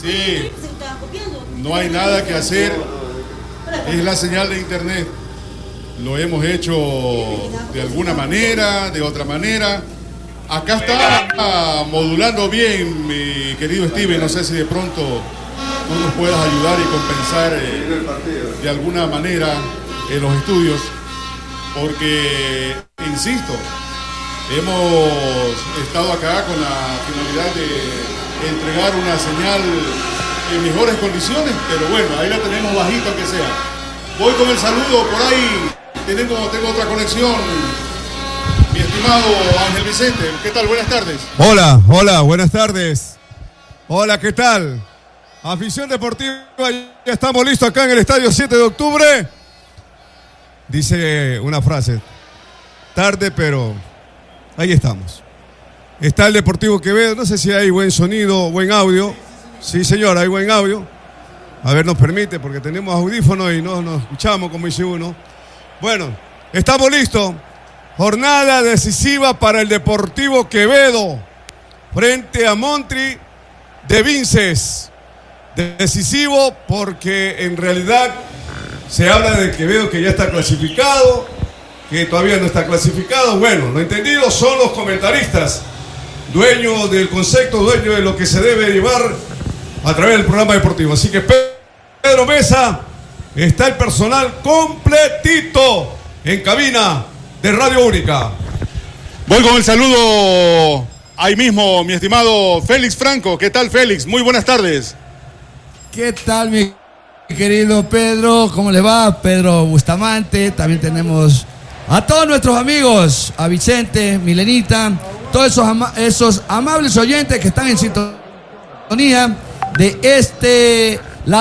Sí, no hay nada que hacer, es la señal de internet. Lo hemos hecho de alguna manera, de otra manera. Acá está modulando bien, mi querido Steven. No sé si de pronto tú nos puedas ayudar y compensar de alguna manera en los estudios, porque, insisto, hemos estado acá con la finalidad de entregar una señal en mejores condiciones, pero bueno, ahí la tenemos bajito que sea. Voy con el saludo por ahí. Tengo otra conexión. Mi estimado Ángel Vicente, ¿qué tal? Buenas tardes. Hola, buenas tardes. Hola, ¿qué tal? Afición deportiva, ya estamos listos acá en el estadio 7 de octubre. Dice una frase, tarde, pero ahí estamos. Está el Deportivo Quevedo, no sé si hay buen sonido, buen audio. Sí, señor, hay buen audio. A ver, nos permite, porque tenemos audífonos y no nos escuchamos, como dice uno. Bueno, estamos listos. Jornada decisiva para el Deportivo Quevedo frente a Montri de Vinces. Decisivo porque en realidad se habla de Quevedo que ya está clasificado, que todavía no está clasificado. Bueno, lo entendido son los comentaristas, dueños del concepto, dueños de lo que se debe llevar a través del programa deportivo. Así que Pedro Mesa, está el personal completito en cabina de Radio Única. Voy con el saludo ahí mismo, mi estimado Félix Franco. ¿Qué tal, Félix? Muy buenas tardes. ¿Qué tal, mi querido Pedro? ¿Cómo le va? Pedro Bustamante. También tenemos a todos nuestros amigos, a Vicente, Milenita, todos esos amables oyentes que están en sintonía de la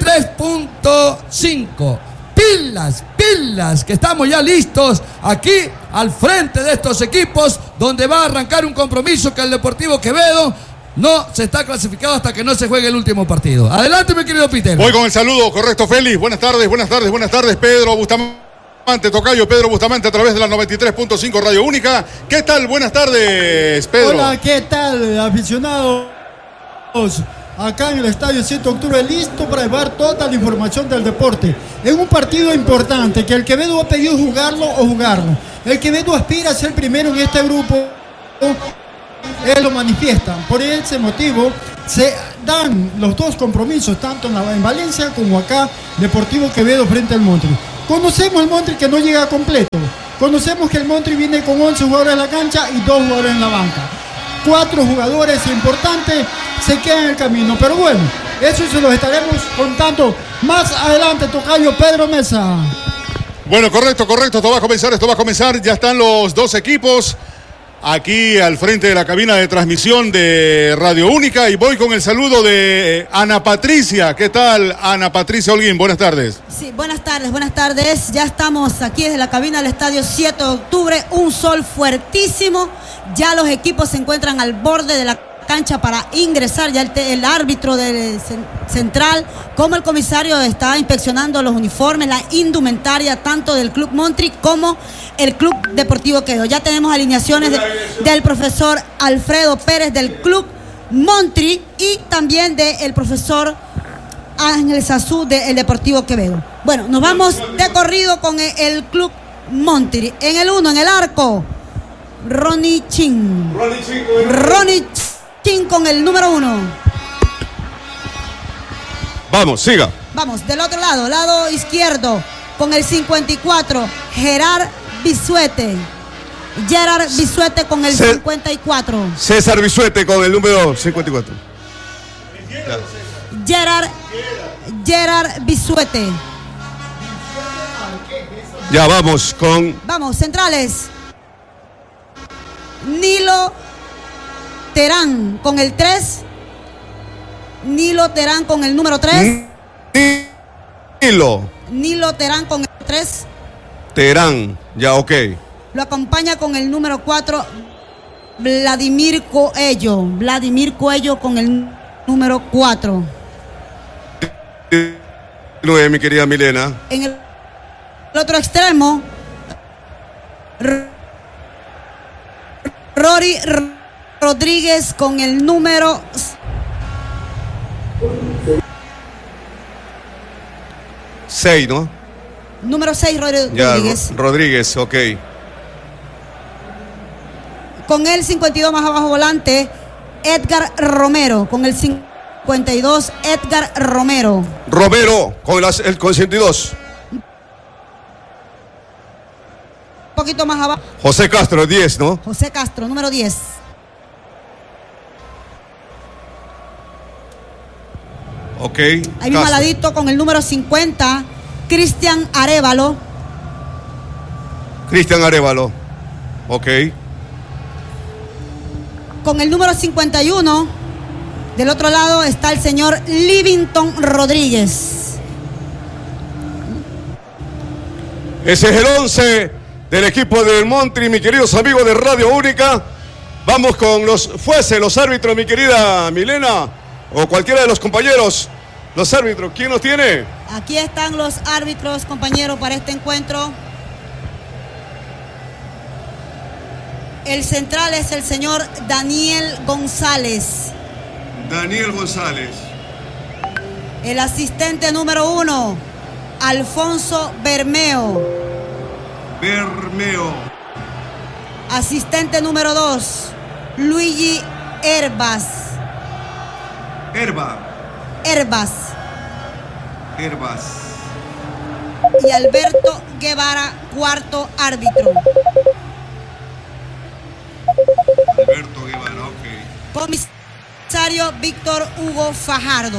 93.5. Pilas, que estamos ya listos aquí al frente de estos equipos, donde va a arrancar un compromiso que el Deportivo Quevedo no se está clasificado hasta que no se juegue el último partido. Adelante, mi querido Peter. Voy con el saludo, correcto, Félix. Buenas tardes, Pedro Bustamante, tocayo Pedro Bustamante a través de la 93.5 Radio Única. ¿Qué tal? Buenas tardes, Pedro. Hola, ¿qué tal, aficionados? Acá en el estadio 7 de octubre, listo para llevar toda la información del deporte. Es un partido importante, que el Quevedo ha pedido jugarlo. El Quevedo aspira a ser primero en este grupo. Él lo manifiesta. Por ese motivo se dan los dos compromisos, tanto en Valencia como acá, Deportivo Quevedo frente al Montri. Conocemos el Montri que no llega completo. Conocemos que el Montri viene con 11 jugadores en la cancha y 2 jugadores en la banca. 4 jugadores importantes se quedan en el camino, pero bueno, eso se los estaremos contando más adelante, tocayo Pedro Mesa. Bueno, correcto, esto va a comenzar, ya están los dos equipos aquí al frente de la cabina de transmisión de Radio Única, y voy con el saludo de Ana Patricia. ¿Qué tal, Ana Patricia Holguín? Buenas tardes. Sí, buenas tardes. Ya estamos aquí desde la cabina del estadio 7 de octubre, un sol fuertísimo. Ya los equipos se encuentran al borde de la cancha para ingresar. Ya el árbitro del central como el comisario está inspeccionando los uniformes, la indumentaria tanto del Club Montri como el Club Deportivo Quevedo. Ya tenemos alineaciones del profesor Alfredo Pérez del Club Montri y también del profesor Ángel Sazú del Deportivo Quevedo. Bueno, nos vamos de corrido con el Club Montri. En el 1, en el arco, Ronnie Chin con el número 1. Vamos, siga. Vamos, del otro lado izquierdo, con el 54, Gerard Bisuete con el 54. César Bisuete con el número 54. Gerard Bisuete. Ya vamos con... Vamos, centrales. Nilo Terán con el 3. Nilo Terán con el número 3. Nilo Terán con el 3. Terán, ya, ok. Lo acompaña con el número 4, Vladimir Coello con el número 4. 9, mi querida Milena. En el otro extremo, Rory Rodríguez con el número 6, ¿no? Número 6, Ya, Rodríguez. Rodríguez, ok. Con el 52 más abajo volante, Edgar Romero. Con el 52, Edgar Romero. Romero con el 52. Un poquito más abajo. José Castro, 10, ¿no? José Castro, número 10. Ok. Ahí mismo al ladito con el número 50, Cristian Arévalo. Cristian Arévalo. Ok. Con el número 51, del otro lado está el señor Livington Rodríguez. Ese es el 11 del equipo del Montri, mis queridos amigos de Radio Única. Vamos con los árbitros, mi querida Milena, o cualquiera de los compañeros. Los árbitros, ¿quién los tiene? Aquí están los árbitros, compañeros, para este encuentro. El central es el señor Daniel González. Daniel González. El asistente número 1, Alfonso Bermeo. Bermeo. Asistente número 2, Luigi Herbas. Herbas. Y Alberto Guevara, cuarto árbitro. Alberto Guevara, ok. Comisario Víctor Hugo Fajardo.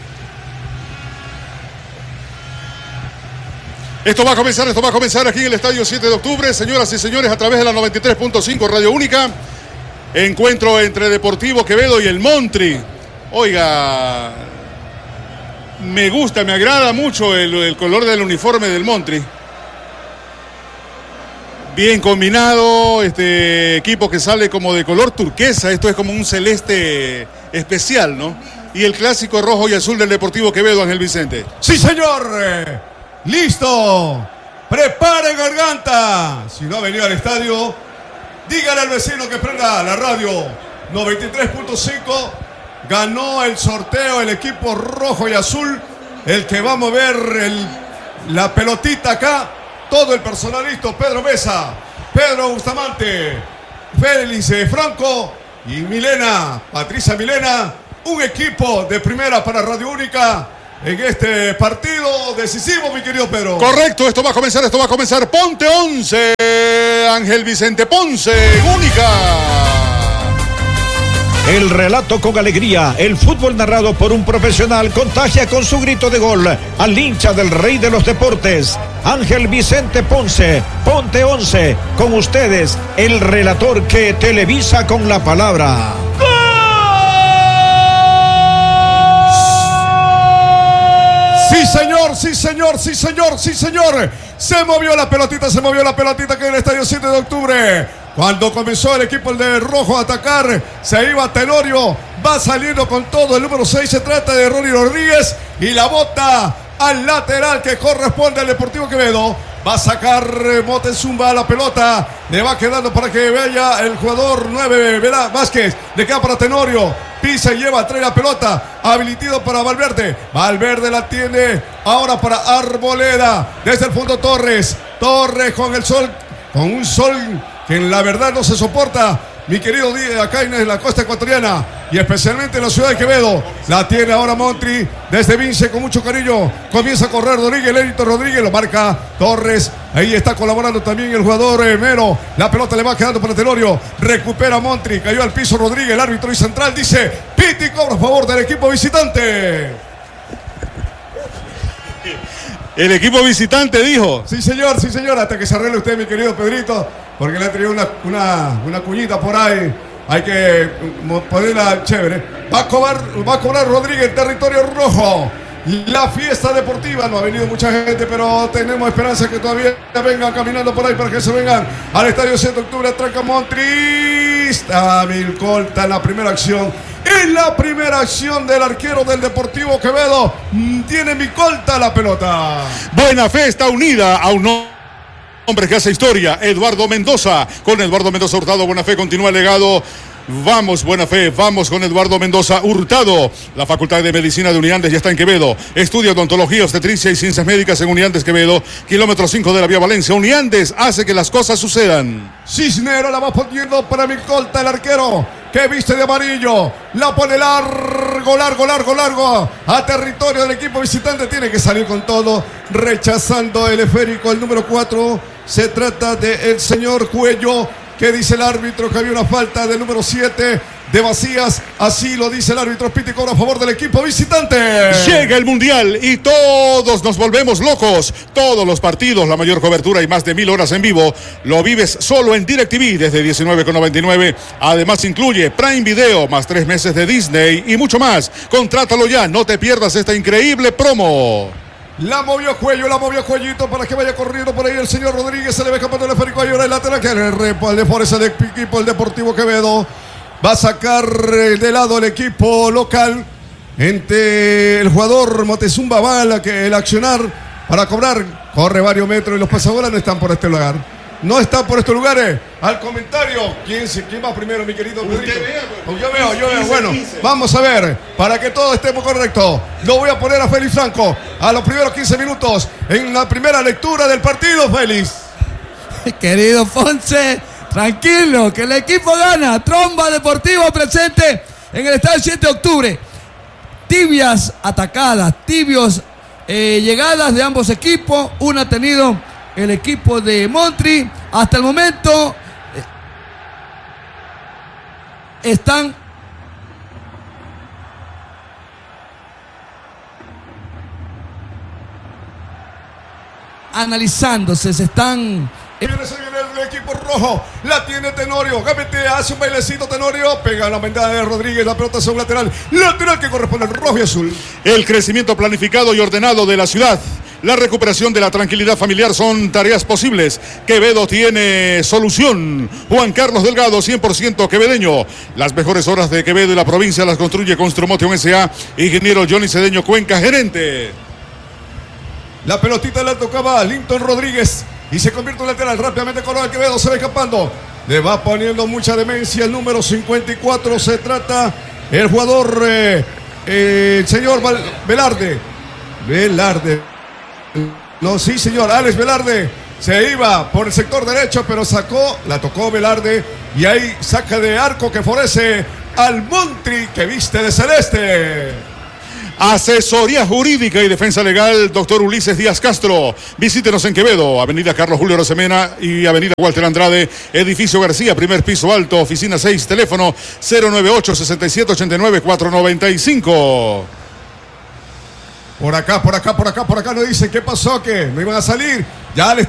Esto va a comenzar aquí en el Estadio 7 de Octubre, señoras y señores, a través de la 93.5 Radio Única. Encuentro entre Deportivo Quevedo y el Montri. Oiga, me gusta, me agrada mucho el color del uniforme del Montri. Bien combinado, este equipo que sale como de color turquesa, esto es como un celeste especial, ¿no? Y el clásico rojo y azul del Deportivo Quevedo, Ángel Vicente. ¡Sí, señor! ¡Listo! ¡Prepare garganta! Si no ha venido al estadio, dígale al vecino que prenda la radio 93.5. Ganó el sorteo el equipo rojo y azul, el que va a mover la pelotita acá. Todo el personal listo: Pedro Mesa, Pedro Bustamante, Félix Franco y Milena, Patricia Milena. Un equipo de primera para Radio Única en este partido decisivo, mi querido Pedro. Correcto, esto va a comenzar. Ponte 11, Ángel Vicente Ponce, Única. El relato con alegría, el fútbol narrado por un profesional contagia con su grito de gol al hincha del rey de los deportes, Ángel Vicente Ponce. Ponte 11, con ustedes, el relator que televisa con la palabra. Sí, señor. Se movió la pelotita que en el Estadio 7 de Octubre. Cuando comenzó el equipo de rojo a atacar, se iba Tenorio, va saliendo con todo el número 6, se trata de Ronnie Rodríguez, y la bota al lateral que corresponde al Deportivo Quevedo. Va a sacar Motezumba la pelota, le va quedando para que vaya el jugador 9, Vázquez, le queda para Tenorio, pisa y trae la pelota, habilitado para Valverde. Valverde la tiene ahora para Arboleda, desde el fondo Torres con un sol que en la verdad no se soporta, mi querido acá en la costa ecuatoriana y especialmente en la ciudad de Quevedo. La tiene ahora Montri desde Vince con mucho cariño. Comienza a correr Lérito Rodríguez, lo marca Torres. Ahí está colaborando también el jugador Mero. La pelota le va quedando para Tenorio. Recupera Montri, cayó al piso Rodríguez, el árbitro y central dice: piti cobra a favor del equipo visitante. El equipo visitante dijo. Sí, señor, hasta que se arregle usted, mi querido Pedrito, porque le ha traído una cuñita por ahí. Hay que ponerla chévere. Va a cobrar Rodríguez, territorio rojo. La fiesta deportiva, no ha venido mucha gente, pero tenemos esperanza que todavía vengan caminando por ahí para que se vengan al Estadio 7 de Octubre. Atraca Montri. Está Milcolta en la primera acción. En la primera acción del arquero del Deportivo Quevedo, tiene Milcolta la pelota. Buena Fe está unida a un Hombre que hace historia, Eduardo Mendoza. Con Eduardo Mendoza Hurtado, buena fe, continúa el legado. Vamos, buena fe, vamos con Eduardo Mendoza Hurtado. La Facultad de Medicina de Uniandes ya está en Quevedo. Estudia odontología, obstetricia y ciencias médicas en Uniandes, Quevedo. Kilómetro 5 de la vía Valencia. Uniandes hace que las cosas sucedan. Cisnero la va poniendo para Micolta, el arquero, que viste de amarillo. La pone largo a territorio del equipo visitante. Tiene que salir con todo, rechazando el esférico, el número 4. Se trata del señor Cuello, que dice el árbitro que había una falta del número 7 de Macías. Así lo dice el árbitro. Piti cobra a favor del equipo visitante. Llega el Mundial y todos nos volvemos locos. Todos los partidos, la mayor cobertura y más de 1000 horas en vivo, lo vives solo en DirecTV desde 19,99. Además incluye Prime Video, más 3 meses de Disney y mucho más. Contrátalo ya, no te pierdas esta increíble promo. La movió Cuellito para que vaya corriendo por ahí el señor Rodríguez. Se le ve escapando el esférico. Ahí ahora el lateral que le favorece el equipo, el Deportivo Quevedo. Va a sacar de lado el equipo local. Entre el jugador Moctezuma Bala, que el accionar para cobrar. Corre varios metros y los pasabolas no están por este lugar. No están por estos lugares. Al comentario, ¿quién va primero, mi querido Pedrito? Yo veo. Bueno, vamos a ver, para que todo estemos correcto. Lo voy a poner a Félix Franco a los primeros 15 minutos en la primera lectura del partido, Félix. Querido Ponce, tranquilo, que el equipo gana. Tromba Deportivo presente en el estadio 7 de octubre. Tibias atacadas, tibios llegadas de ambos equipos. Una ha tenido el equipo de Montri. Hasta el momento están analizándose, se están... Se viene el equipo rojo, la tiene Tenorio, Gambete hace un bailecito Tenorio, pega la mandada de Rodríguez, la pelota sobre lateral que corresponde al rojo y azul. El crecimiento planificado y ordenado de la ciudad, la recuperación de la tranquilidad familiar son tareas posibles. Quevedo tiene solución. Juan Carlos Delgado, 100% quevedeño. Las mejores horas de Quevedo y la provincia las construye Construmotion S.A. Ingeniero Johnny Cedeño Cuenca, gerente. La pelotita la tocaba Linton Rodríguez y se convierte en lateral. Rápidamente Coronel Quevedo se va escapando. Le va poniendo mucha demencia el número 54. Se trata el jugador, el señor Velarde. No, sí, señor, Alex Velarde. Se iba por el sector derecho, pero la tocó Velarde. Y ahí saca de arco que favorece al Montri, que viste de celeste. Asesoría jurídica y defensa legal, doctor Ulises Díaz Castro. Visítenos en Quevedo, avenida Carlos Julio Rosemena y avenida Walter Andrade, edificio García, primer piso alto, oficina 6, teléfono 098-6789-495. Por acá, nos dicen qué pasó, que no iban a salir. Ya le